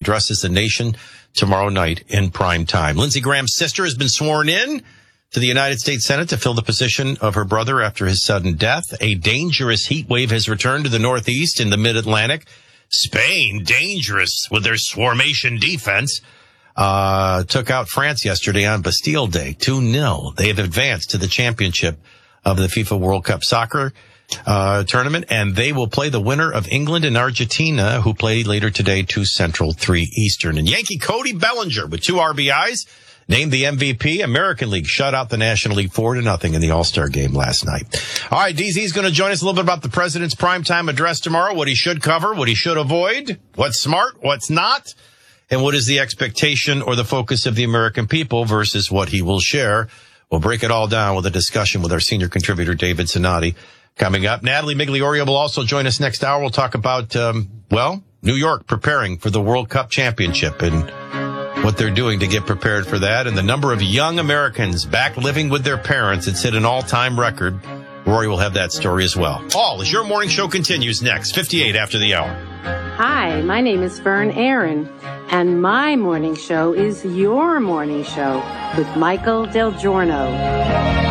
addresses the nation tomorrow night in prime time. Lindsey Graham's sister has been sworn in to the United States Senate to fill the position of her brother after his sudden death. A dangerous heat wave has returned to the Northeast in the Mid-Atlantic. Spain, dangerous with their swarmation defense, took out France yesterday on Bastille Day, 2-0. They have advanced to the championship of the FIFA World Cup soccer tournament, and they will play the winner of England and Argentina, who play later today, 2 Central, 3 Eastern. And Yankee Cody Bellinger with 2 RBIs, named the MVP. American League shut out the National League 4-0 in the All-Star game last night. All right, DZ's going to join us a little bit about the president's primetime address tomorrow, what he should cover, what he should avoid, what's smart, what's not, and what is the expectation or the focus of the American people versus what he will share. We'll break it all down with a discussion with our senior contributor, David Sinati, coming up. Natalie Migliorio will also join us next hour. We'll talk about, New York preparing for the World Cup Championship and what they're doing to get prepared for that, and the number of young Americans back living with their parents. It's hit an all-time record. Rory will have that story as well. All as your morning show continues next, 58 after the hour. Hi, my name is Fern Aaron, and my morning show is your morning show with Michael Del Giorno.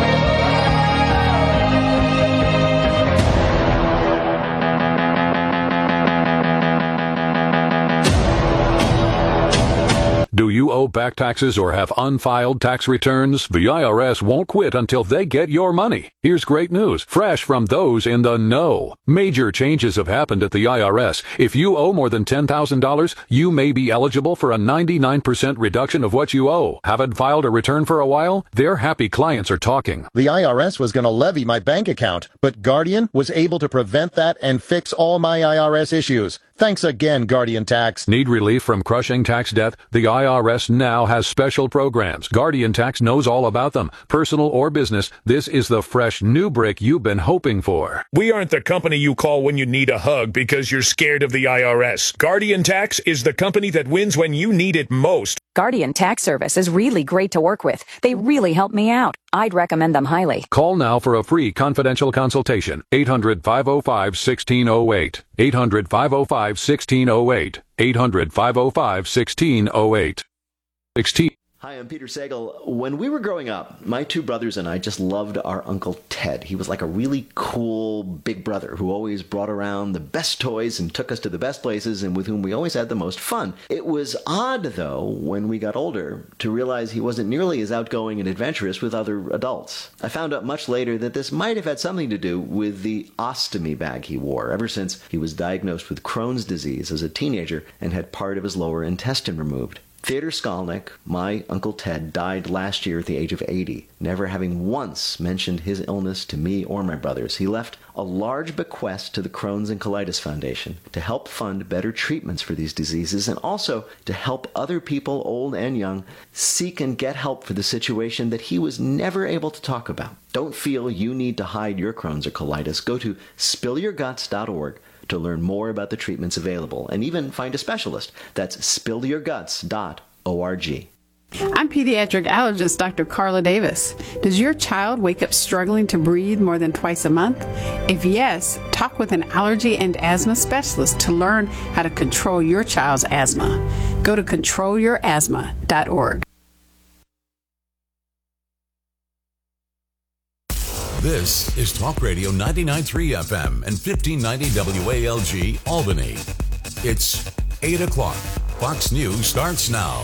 Do you owe back taxes or have unfiled tax returns? The IRS won't quit until they get your money. Here's great news, fresh from those in the know. Major changes have happened at the IRS. If you owe more than $10,000, you may be eligible for a 99% reduction of what you owe. Haven't filed a return for a while? Their happy clients are talking. The IRS was going to levy my bank account, but Guardian was able to prevent that and fix all my IRS issues. Thanks again, Guardian Tax. Need relief from crushing tax debt? The IRS now has special programs. Guardian Tax knows all about them. Personal or business, this is the fresh new brick you've been hoping for. We aren't the company you call when you need a hug because you're scared of the IRS. Guardian Tax is the company that wins when you need it most. Guardian Tax Service is really great to work with. They really help me out. I'd recommend them highly. Call now for a free confidential consultation. 800-505-1608. 800-505-1608. 800-505-1608. 16. Hi, I'm Peter Sagal. When we were growing up, my 2 brothers and I just loved our Uncle Ted. He was like a really cool big brother who always brought around the best toys and took us to the best places and with whom we always had the most fun. It was odd, though, when we got older, to realize he wasn't nearly as outgoing and adventurous with other adults. I found out much later that this might have had something to do with the ostomy bag he wore ever since he was diagnosed with Crohn's disease as a teenager and had part of his lower intestine removed. Theodor Skolnick, my Uncle Ted, died last year at the age of 80, never having once mentioned his illness to me or my brothers. He left a large bequest to the Crohn's and Colitis Foundation to help fund better treatments for these diseases and also to help other people, old and young, seek and get help for the situation that he was never able to talk about. Don't feel you need to hide your Crohn's or colitis. Go to spillyourguts.org to learn more about the treatments available and even find a specialist. That's spillyourguts.org. I'm pediatric allergist Dr. Carla Davis. Does your child wake up struggling to breathe more than twice a month? If yes, talk with an allergy and asthma specialist to learn how to control your child's asthma. Go to controlyourasthma.org. This is Talk Radio 99.3 FM and 1590 WALG Albany. It's 8 o'clock. Fox News starts now.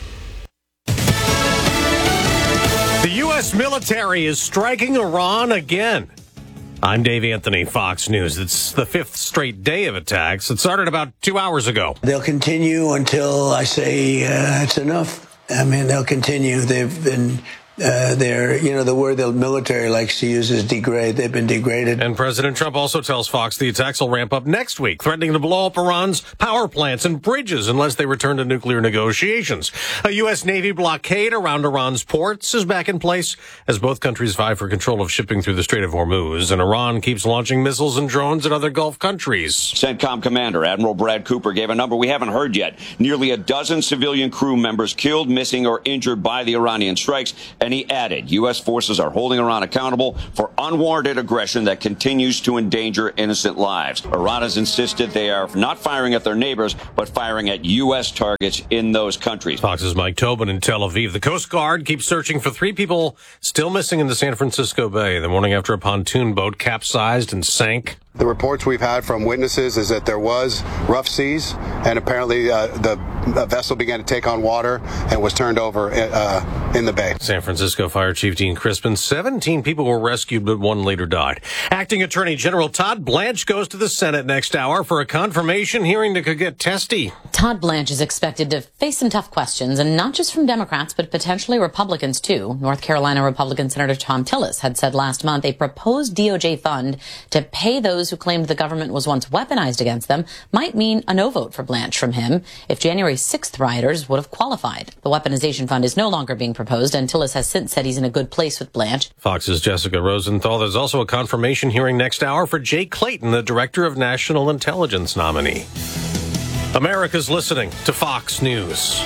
The U.S. military is striking Iran again. I'm Dave Anthony, Fox News. It's the 5th straight day of attacks. It started about 2 hours ago. They'll continue until I say it's enough. I mean, they'll continue. They've been... the word the military likes to use is degrade. They've been degraded. And President Trump also tells Fox the attacks will ramp up next week, threatening to blow up Iran's power plants and bridges unless they return to nuclear negotiations. A U.S. Navy blockade around Iran's ports is back in place as both countries vie for control of shipping through the Strait of Hormuz, and Iran keeps launching missiles and drones at other Gulf countries. CENTCOM Commander Admiral Brad Cooper gave a number we haven't heard yet. Nearly a dozen civilian crew members killed, missing, or injured by the Iranian strikes, And he added, U.S. forces are holding Iran accountable for unwarranted aggression that continues to endanger innocent lives. Iran has insisted they are not firing at their neighbors, but firing at U.S. targets in those countries. Fox's Mike Tobin in Tel Aviv. The Coast Guard keeps searching for 3 people still missing in the San Francisco Bay the morning after a pontoon boat capsized and sank. The reports we've had from witnesses is that there was rough seas, and apparently the vessel began to take on water and was turned over in the bay. San Francisco Fire Chief Dean Crispin, 17 people were rescued, but 1 later died. Acting Attorney General Todd Blanche goes to the Senate next hour for a confirmation hearing that could get testy. Todd Blanche is expected to face some tough questions, and not just from Democrats, but potentially Republicans, too. North Carolina Republican Senator Tom Tillis had said last month a proposed DOJ fund to pay those who claimed the government was once weaponized against them might mean a no vote for Blanche from him if January 6th rioters would have qualified. The weaponization fund is no longer being proposed, and Tillis has since said he's in a good place with Blanche. Fox's Jessica Rosenthal. There's also a confirmation hearing next hour for Jay Clayton, the Director of National Intelligence nominee. America's listening to Fox News.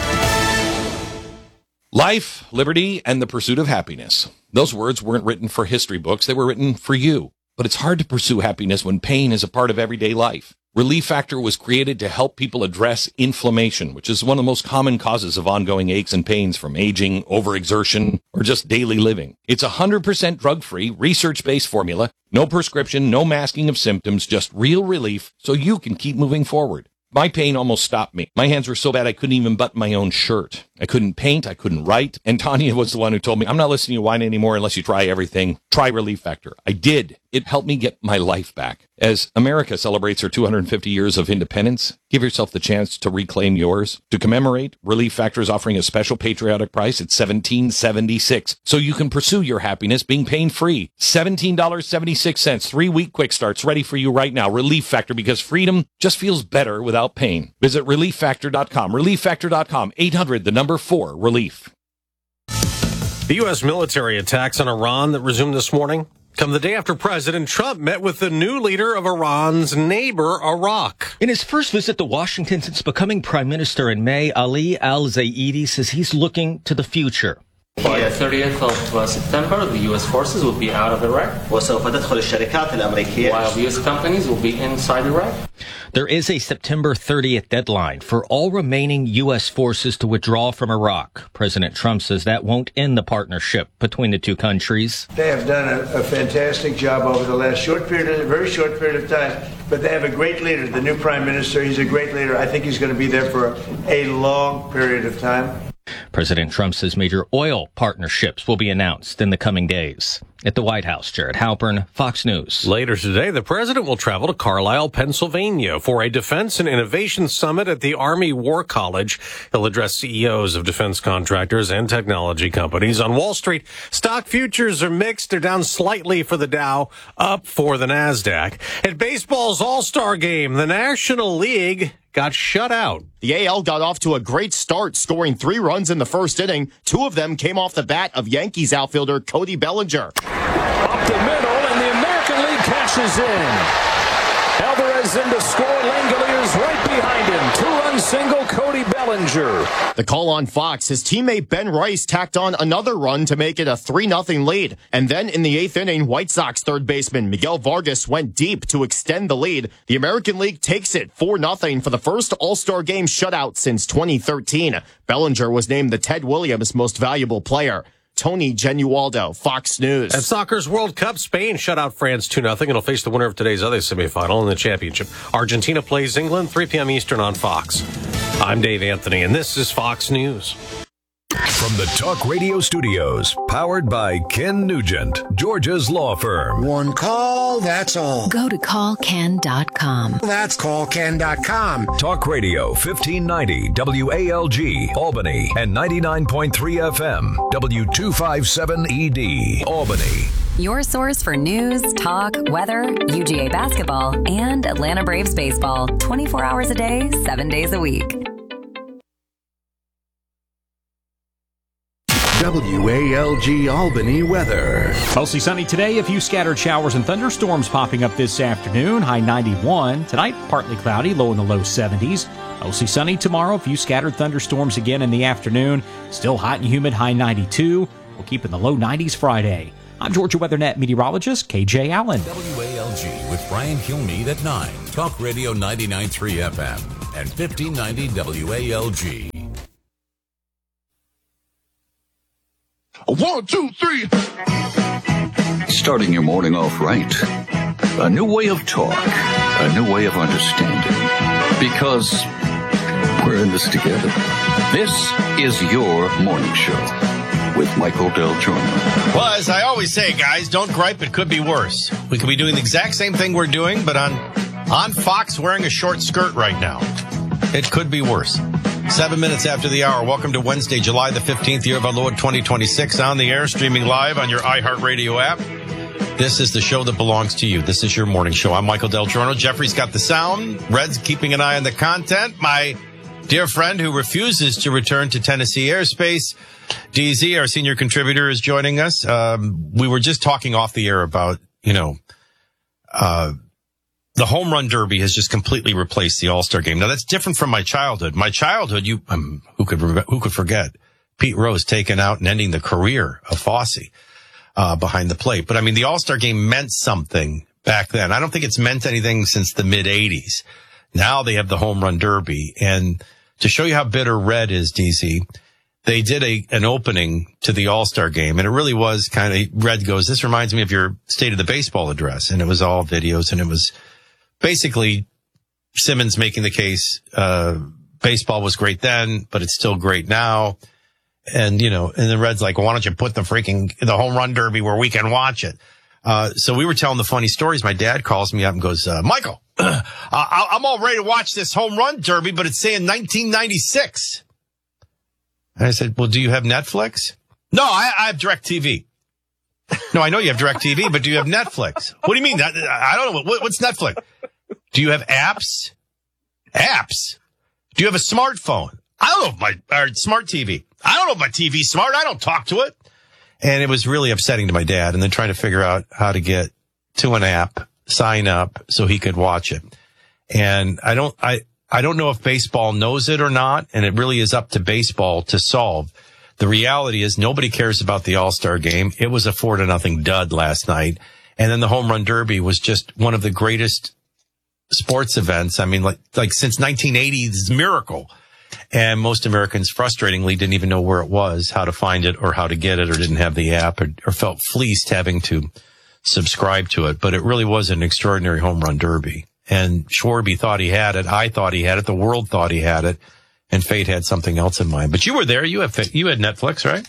Life, liberty, and the pursuit of happiness. Those words weren't written for history books. They were written for you. But it's hard to pursue happiness when pain is a part of everyday life. Relief Factor was created to help people address inflammation, which is one of the most common causes of ongoing aches and pains from aging, overexertion, or just daily living. It's 100% drug-free, research-based formula, no prescription, no masking of symptoms, just real relief so you can keep moving forward. My pain almost stopped me. My hands were so bad I couldn't even button my own shirt. I couldn't paint. I couldn't write. And Tanya was the one who told me, I'm not listening to you whine anymore unless you try everything. Try Relief Factor. I did. It helped me get my life back. As America celebrates her 250 years of independence, give yourself the chance to reclaim yours. To commemorate, Relief Factor is offering a special patriotic price at $17.76, so you can pursue your happiness being pain-free. $17.76, 3-week quick starts ready for you right now. Relief Factor, because freedom just feels better without pain. Visit ReliefFactor.com. ReliefFactor.com. 800-4-RELIEF. The U.S. military attacks on Iran that resumed this morning come the day after President Trump met with the new leader of Iran's neighbor, Iraq. In his first visit to Washington since becoming prime minister in May, Ali al-Zaidi says he's looking to the future. By the 30th of September, the U.S. forces will be out of Iraq, while U.S. companies will be inside Iraq. There is a September 30th deadline for all remaining U.S. forces to withdraw from Iraq. President Trump says that won't end the partnership between the two countries. They have done a fantastic job over the last very short period of time, but they have a great leader, the new prime minister. He's a great leader. I think he's going to be there for a long period of time. President Trump says major oil partnerships will be announced in the coming days. At the White House, Jared Halpern, Fox News. Later today, the president will travel to Carlisle, Pennsylvania for a defense and innovation summit at the Army War College. He'll address CEOs of defense contractors and technology companies. On Wall Street, stock futures are mixed. They're down slightly for the Dow, up for the NASDAQ. At baseball's All-Star Game, the National League got shut out. The AL got off to a great start, scoring 3 runs in the first inning. 2 of them came off the bat of Yankees outfielder Cody Bellinger. Up the middle, and the American League cashes in. Alvarez in to score. Langoliers right behind him. 2-run single, Cody Bellinger. The call on Fox, his teammate Ben Rice tacked on another run to make it a 3-0 lead. And then in the 8th inning, White Sox third baseman Miguel Vargas went deep to extend the lead. The American League takes it 4-0 for the first All-Star Game shutout since 2013. Bellinger was named the Ted Williams Most Valuable Player. Tony Genualdo, Fox News. At Soccer's World Cup, Spain shut out France 2-0 and will face the winner of today's other semifinal in the championship. Argentina plays England, 3 p.m. Eastern on Fox. I'm Dave Anthony, and this is Fox News. From the Talk Radio studios, powered by Ken Nugent, Georgia's law firm. One call, that's all. Go to callken.com. That's callken.com. Talk Radio 1590 WALG, Albany, and 99.3 FM, W257ED, Albany. Your source for news, talk, weather, UGA basketball, and Atlanta Braves baseball. 24 hours a day, 7 days a week. WALG Albany weather. Mostly sunny today, a few scattered showers and thunderstorms popping up this afternoon, high 91. Tonight, partly cloudy, low in the low 70s. Mostly sunny tomorrow, a few scattered thunderstorms again in the afternoon. Still hot and humid, high 92. We'll keep in the low 90s Friday. I'm Georgia WeatherNet meteorologist KJ Allen. WALG with Brian Kilmeade at 9. Talk Radio 99.3 FM and 1590 WALG. 1, 2, 3. Starting your morning off right. A new way of talk. A new way of understanding. Because we're in this together. This is your morning show with Michael Del Giorno. Well, as I always say, guys, don't gripe. It could be worse. We could be doing the exact same thing we're doing, but on Fox wearing a short skirt right now. It could be worse. 7 minutes after the hour. Welcome to Wednesday, July the 15th, year of our Lord 2026. On the air, streaming live on your iHeartRadio app. This is the show that belongs to you. This is your morning show. I'm Michael Del Giorno. Jeffrey's got the sound. Red's keeping an eye on the content. My dear friend who refuses to return to Tennessee airspace, DZ, our senior contributor, is joining us. We were just talking off the air about, the home run derby has just completely replaced the All-Star game. Now, that's different from my childhood. My childhood, who could forget Pete Rose taking out and ending the career of Fosse behind the plate. But, the All-Star game meant something back then. I don't think it's meant anything since the mid-'80s. Now they have the home run derby. And to show you how bitter Red is, DZ, they did an opening to the All-Star game, and it really was kind of, Red goes, this reminds me of your State of the Baseball address. And it was all videos, and it was basically Simmons making the case, baseball was great then, but it's still great now. And, and then Red's like, well, why don't you put the home run derby where we can watch it? So we were telling the funny stories. My dad calls me up and goes, Michael, I'm all ready to watch this home run derby, but it's saying 1996. And I said, well, do you have Netflix? No, I have DirecTV. No, I know you have DirecTV, but do you have Netflix? What do you mean? I don't know. What's Netflix? Do you have apps? Apps? Do you have a smartphone? I don't know if or smart TV. I don't know if my TV's smart. I don't talk to it. And it was really upsetting to my dad, and then trying to figure out how to get to an app, sign up so he could watch it. And I don't know if baseball knows it or not, and it really is up to baseball to solve. The reality is nobody cares about the All-Star game. It was a 4-0 dud last night. And then the home run derby was just one of the greatest sports events. Like since 1980's miracle. And most Americans, frustratingly, didn't even know where it was, how to find it, or how to get it, or didn't have the app, or felt fleeced having to subscribe to it. But it really was an extraordinary home run derby. And Schwarby thought he had it. I thought he had it. The world thought he had it. And fate had something else in mind. But you were there. You had Netflix, right?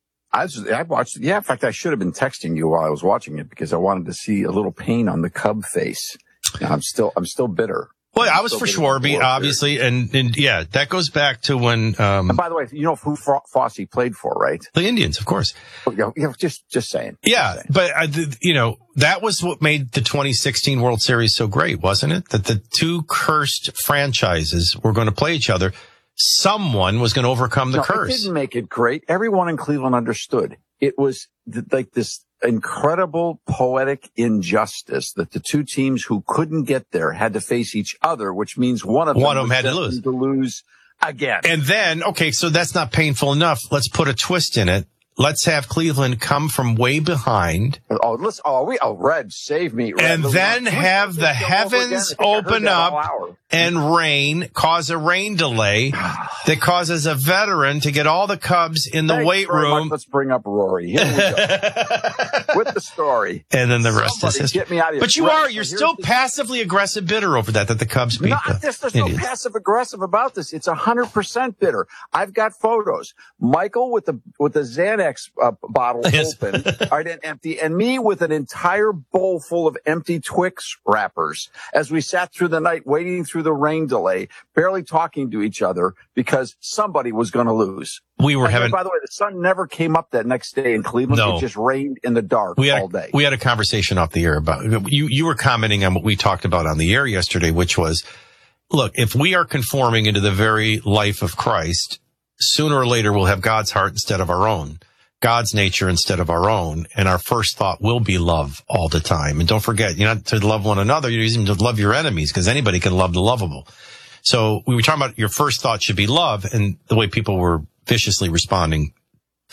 I watched it. Yeah, in fact, I should have been texting you while I was watching it because I wanted to see a little pain on the Cub face. I'm still bitter. Well, I was for Schwarby, obviously, and yeah, that goes back to when. And by the way, you know who Fosse played for, right? The Indians, of course. Just saying. Yeah, but that was what made the 2016 World Series so great, wasn't it? That the two cursed franchises were going to play each other. Someone was going to overcome the curse. It didn't make it great. Everyone in Cleveland understood. It was like this incredible poetic injustice that the two teams who couldn't get there had to face each other, which means one of them had to lose again. And then, okay, so that's not painful enough. Let's put a twist in it. Let's have Cleveland come from way behind. Red, save me. Red. And then have the heavens open up and rain, cause a rain delay that causes a veteran to get all the Cubs in the weight room. Let's bring up Rory. Here we go. With the story. And then the rest is history. Get me out of here. But you're still passively aggressive bitter over that the Cubs beat There's no passive aggressive about this. It's 100% bitter. I've got photos. Michael with the Xanax bottle open, right, and empty, and me with an entire bowl full of empty Twix wrappers as we sat through the night waiting through the rain delay, barely talking to each other because somebody was going to lose. By the way, the sun never came up that next day in Cleveland. No. It just rained in the dark all day. We had a conversation off the air about, you were commenting on what we talked about on the air yesterday, which was, look, if we are conforming into the very life of Christ, sooner or later we'll have God's heart instead of our own. God's nature instead of our own. And our first thought will be love all the time. And don't forget, you're not to love one another. You're using to love your enemies because anybody can love the lovable. So we were talking about your first thought should be love, and the way people were viciously responding to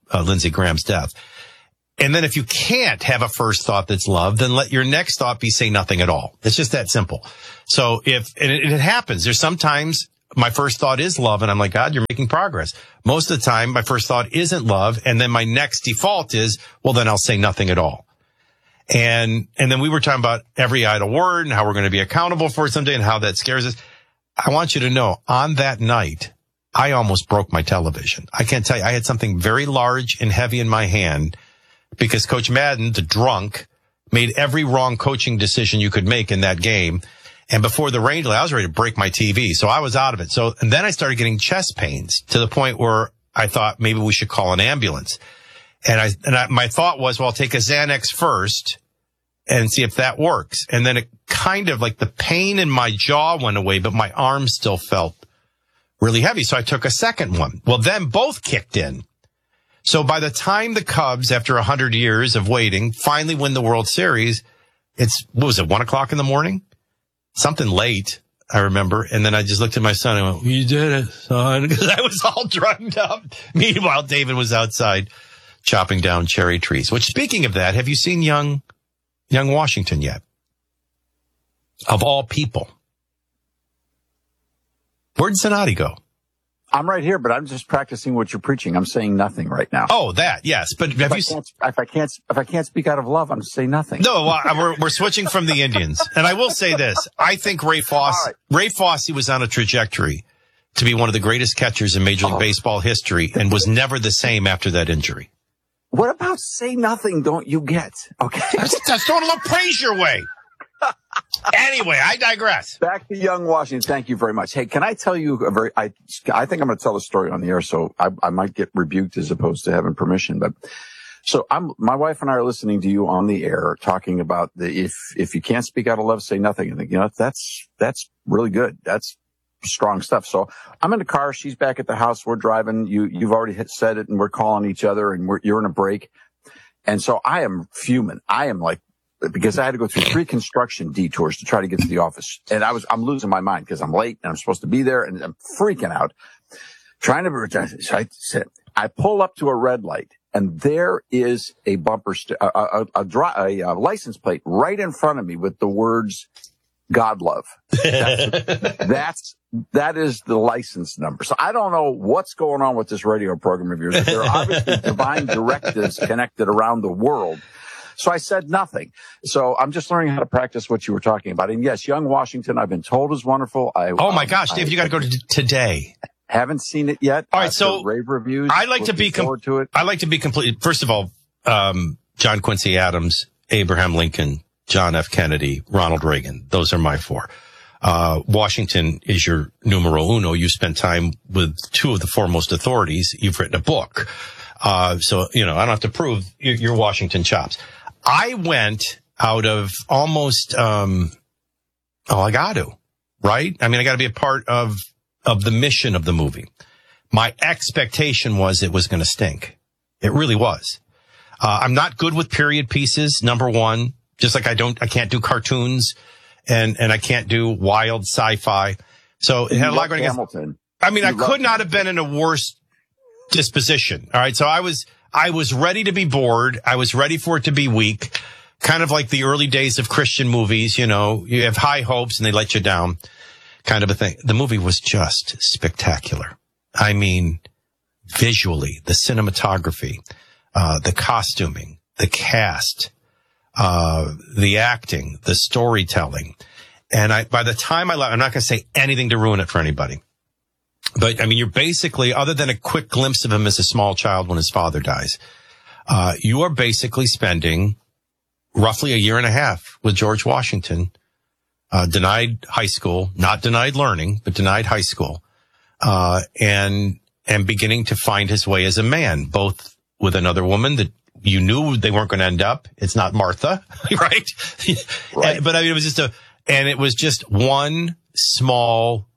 Lindsey Graham's death. And then if you can't have a first thought that's love, then let your next thought be say nothing at all. It's just that simple. So and it happens. There's sometimes my first thought is love, and I'm like, God, you're making progress. Most of the time, my first thought isn't love, and then my next default is, well, then I'll say nothing at all. And then we were talking about every idle word and how we're going to be accountable for it someday and how that scares us. I want you to know, on that night, I almost broke my television. I can't tell you, I had something very large and heavy in my hand because Coach Madden, the drunk, made every wrong coaching decision you could make in that game. And before the rain delay, I was ready to break my TV. So I was out of it. And then I started getting chest pains to the point where I thought maybe we should call an ambulance. And my thought was, well, I'll take a Xanax first and see if that works. And then it kind of like the pain in my jaw went away, but my arm still felt really heavy. So I took a second one. Well, then both kicked in. So by the time the Cubs, after 100 years of waiting, finally win the World Series, what was it, 1 o'clock in the morning? Something late, I remember. And then I just looked at my son and went, you did it, son. Because I was all drugged up. Meanwhile, David was outside chopping down cherry trees. Which, speaking of that, have you seen young Washington yet? Of all people. Where'd Zanotti go? I'm right here, but I'm just practicing what you're preaching. I'm saying nothing right now. Oh, that, yes. But if I can't speak out of love, I'm saying nothing. No, we're switching from the Indians. And I will say this. I think Ray Fosse was on a trajectory to be one of the greatest catchers in Major League Baseball history and was never the same after that injury. What about say nothing don't you get? Okay. That's throwing a little praise your way. Anyway, I digress. Back to young Washington. Thank you very much. Hey, can I tell you I think I'm going to tell a story on the air, so I might get rebuked as opposed to having permission. But so my wife and I are listening to you on the air talking about if you can't speak out of love, say nothing. And you know, that's really good. That's strong stuff. So I'm in the car. She's back at the house. We're driving. You've already said it, and we're calling each other, and you're in a break. And so I am fuming. I am like, because I had to go through 3 construction detours to try to get to the office. And I'm losing my mind because I'm late and I'm supposed to be there and I'm freaking out. So I pull up to a red light and there is a a license plate right in front of me with the words God love. That is the license number. So I don't know what's going on with this radio program of yours. There are obviously divine directives connected around the world. So I said nothing. So I'm just learning how to practice what you were talking about. And yes, young Washington, I've been told is wonderful. Oh my gosh, Dave, you got to go to today. Haven't seen it yet. All right, so rave reviews. I like to be complete. First of all, John Quincy Adams, Abraham Lincoln, John F. Kennedy, Ronald Reagan. Those are my 4. Washington is your numero uno. You spent time with 2 of the foremost authorities. You've written a book. So, you know, I don't have to prove your Washington chops. I went out of almost, I got to, right? I mean, I got to be a part of the mission of the movie. My expectation was it was going to stink. It really was. I'm not good with period pieces, number one, just like I can't do cartoons and I can't do wild sci-fi. So it had a lot going against Hamilton. I mean, I could not have been in a worse disposition. All right. So I was ready to be bored. I was ready for it to be weak, kind of like the early days of Christian movies. You know, you have high hopes and they let you down, kind of a thing. The movie was just spectacular. I mean, visually, the cinematography, the costuming, the cast, the acting, the storytelling. And by the time I left, I'm not going to say anything to ruin it for anybody. But, I mean, you're basically, other than a quick glimpse of him as a small child when his father dies, you are basically spending roughly a year and a half with George Washington, denied high school, not denied learning, but denied high school, and beginning to find his way as a man, both with another woman that you knew they weren't going to end up. It's not Martha, right? Right. But I mean, it was just one small,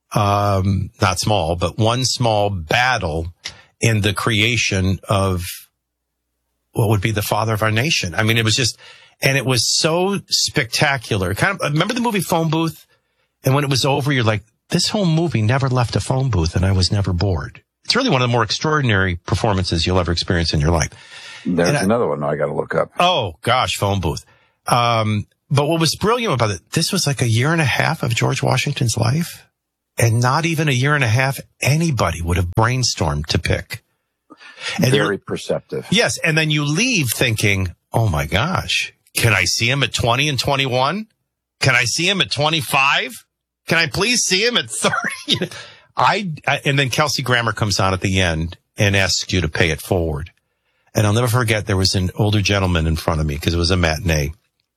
not small, but one small battle in the creation of what would be the father of our nation. I mean, it was just, and it was so spectacular. Kind of, remember the movie Phone Booth? And when it was over, you're like, this whole movie never left a phone booth and I was never bored. It's really one of the more extraordinary performances you'll ever experience in your life. There's another one I got to look up. Oh, gosh, phone booth. But what was brilliant about it, this was like a year and a half of George Washington's life. And not even a year and a half, anybody would have brainstormed to pick. And very perceptive. Yes. And then you leave thinking, oh, my gosh, can I see him at 20 and 21? Can I see him at 25? Can I please see him at 30? And then Kelsey Grammer comes on at the end and asks you to pay it forward. And I'll never forget, there was an older gentleman in front of me because it was a matinee.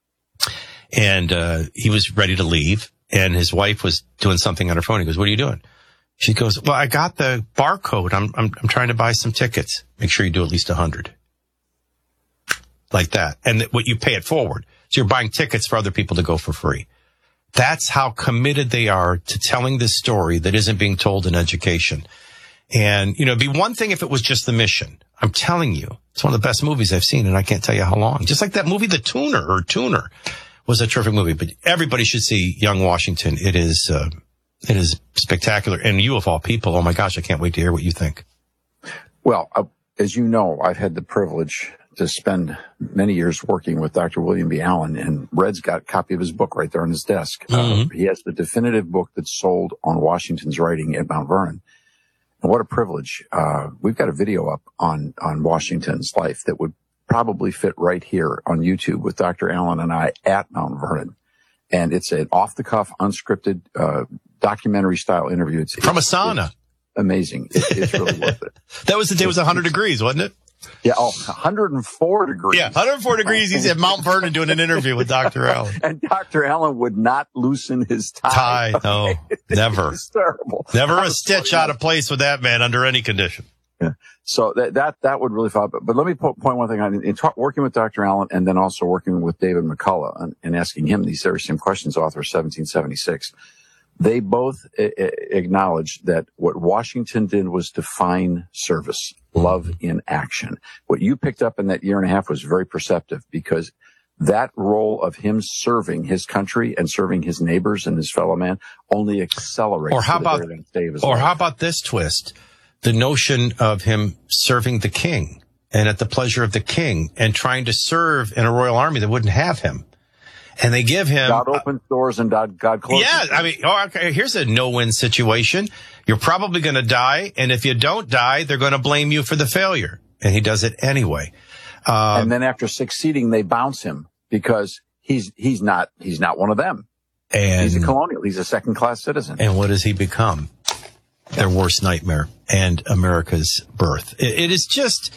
And he was ready to leave. And his wife was doing something on her phone. He goes, what are you doing? She goes, well, I got the barcode. I'm trying to buy some tickets. Make sure you do at least 100. Like that. And what you pay it forward. So you're buying tickets for other people to go for free. That's how committed they are to telling this story that isn't being told in education. And, it'd be one thing if it was just the mission. I'm telling you, it's one of the best movies I've seen, and I can't tell you how long. Just like that movie, The Tuner was a terrific movie. But everybody should see Young Washington. It is spectacular. And you, of all people, oh my gosh, I can't wait to hear what you think. Well, as you know, I've had the privilege to spend many years working with Dr. William B. Allen, and Red's got a copy of his book right there on his desk. He has the definitive book that's sold on Washington's writing at Mount Vernon. And what a privilege. We've got a video up on Washington's life that would probably fit right here on YouTube with Dr. Allen and I at Mount Vernon. And it's an off-the-cuff, unscripted, documentary-style interview. It's from a sauna. It's amazing. It's really worth it. That was the day it was 100 degrees, wasn't it? Yeah, 104 degrees. Yeah, 104 degrees. He's at Mount Vernon doing an interview with Dr. Allen. And Dr. Allen would not loosen his tie. No, never. It's terrible. Never a stitch out of place with that man under any condition. Yeah. So that would really fall. But let me point one thing out. Working with Dr. Allen and then also working with David McCullough and asking him these very same questions, author of 1776. They both acknowledged that what Washington did was define service, love in action. What you picked up in that year and a half was very perceptive, because that role of him serving his country and serving his neighbors and his fellow man only accelerates. Or how about this twist? The notion of him serving the king and at the pleasure of the king and trying to serve in a royal army that wouldn't have him. And they give him... God opens doors and God closes. Yeah, okay, here's a no-win situation. You're probably going to die, and if you don't die, they're going to blame you for the failure. And he does it anyway. And then after succeeding, they bounce him because he's not one of them. And he's a colonial. He's a second-class citizen. And what does he become? Their worst nightmare and America's birth. It is just...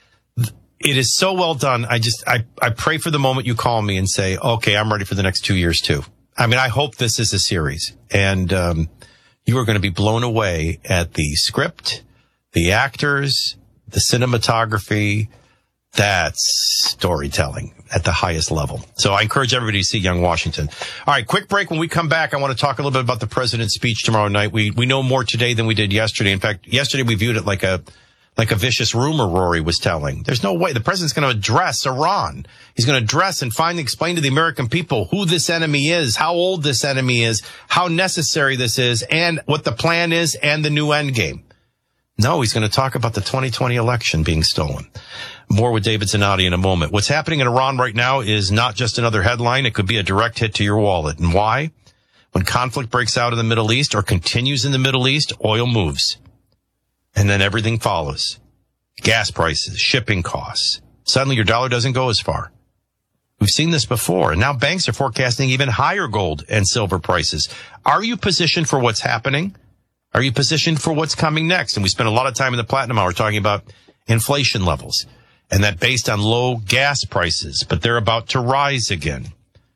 It is so well done. I pray for the moment you call me and say, okay, I'm ready for the next 2 years too. I mean, I hope this is a series, and you are going to be blown away at the script, the actors, the cinematography. That's storytelling at the highest level. So I encourage everybody to see Young Washington. All right, quick break. When we come back, I want to talk a little bit about the president's speech tomorrow night. We know more today than we did yesterday. In fact, yesterday we viewed it like a vicious rumor Rory was telling. There's no way. The president's going to address Iran. He's going to address and finally explain to the American people who this enemy is, how old this enemy is, how necessary this is, and what the plan is and the new end game. No, he's going to talk about the 2020 election being stolen. More with David Zanotti in a moment. What's happening in Iran right now is not just another headline. It could be a direct hit to your wallet. And why? When conflict breaks out in the Middle East or continues in the Middle East, oil moves. And then everything follows. Gas prices, shipping costs. Suddenly your dollar doesn't go as far. We've seen this before, and now banks are forecasting even higher gold and silver prices. Are you positioned for what's happening? Are you positioned for what's coming next? And we spent a lot of time in the Platinum Hour talking about inflation levels, and that based on low gas prices, but they're about to rise again.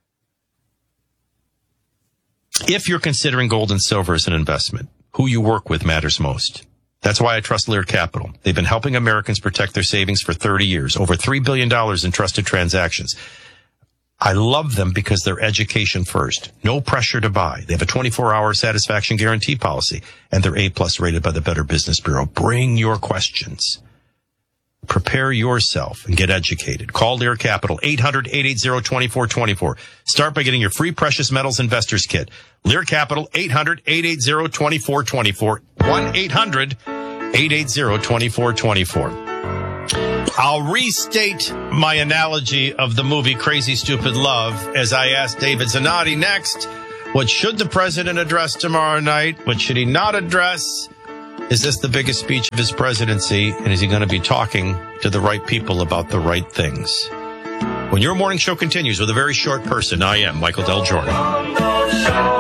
If you're considering gold and silver as an investment, who you work with matters most. That's why I trust Lear Capital. They've been helping Americans protect their savings for 30 years, over $3 billion in trusted transactions. I love them because they're education first. No pressure to buy. They have a 24-hour satisfaction guarantee policy, and they're A+ rated by the Better Business Bureau. Bring your questions. Prepare yourself and get educated. Call Lear Capital, 800-880-2424. Start by getting your free precious metals investors kit. Lear Capital, 800-880-2424. 1-800 880-2424. I'll restate my analogy of the movie Crazy Stupid Love as I ask David Zanotti next. What should the president address tomorrow night? What should he not address? Is this the biggest speech of his presidency? And is he going to be talking to the right people about the right things? When your morning show continues with a very short person, I am Michael Del Jordan.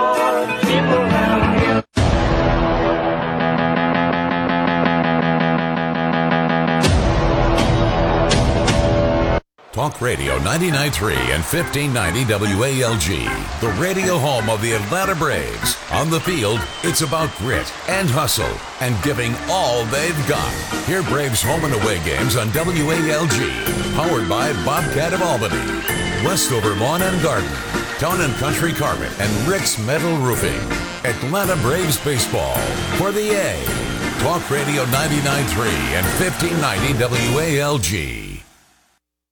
Talk Radio 99.3 and 1590 WALG, the radio home of the Atlanta Braves. On the field, it's about grit and hustle and giving all they've got. Hear Braves home and away games on WALG, powered by Bobcat of Albany, Westover Lawn and Garden, Town and Country Carpet, and Rick's Metal Roofing. Atlanta Braves baseball for the A. Talk Radio 99.3 and 1590 WALG.